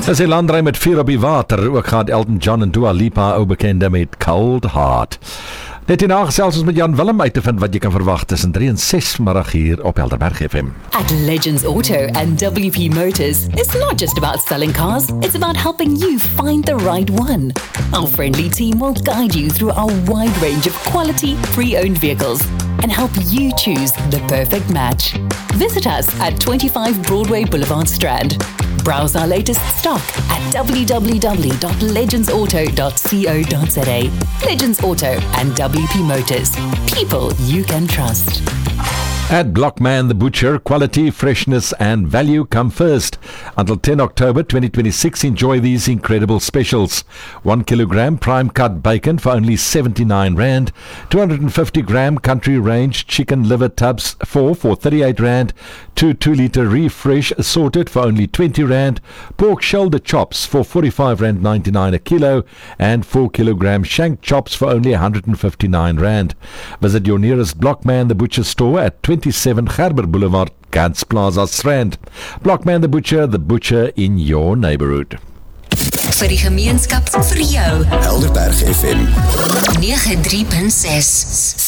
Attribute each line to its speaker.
Speaker 1: As 'n landry met vuur op die water, ook gaan Elton John en Dua Lipa, ou bekende met Cold Heart. Net hierna gesels ons met Jan Willem uit te vind wat jy kan verwag tussen 3 en 6 middag hier op Helderberg FM.
Speaker 2: At Legends Auto and WP Motors, it's not just about selling cars, it's about helping you find the right one. Our friendly team will guide you through our wide range of quality, pre-owned vehicles and help you choose the perfect match. Visit us at 25 Broadway Boulevard Strand. Browse our latest stock at www.legendsauto.co.za. Legends Auto and WP Motors. People you can trust.
Speaker 1: At Blockman the Butcher, quality, freshness and value come first. Until 10 October 2026, enjoy these incredible specials. 1 kilogram prime cut bacon for only 79 Rand. 250 gram country range chicken liver tubs for 38 Rand. 2 refresh assorted for only 20 Rand. Pork shoulder chops for 45 Rand 99 a kilo. And 4 kilogram shank chops for only 159 Rand. Visit your nearest Blockman the Butcher store at 27 Gerber Boulevard, Gans Plaza, Strand. Blockman the Butcher in your neighborhood.
Speaker 2: Vir die gemeenskap, vir jou.
Speaker 3: Helderberg FM
Speaker 2: 93.6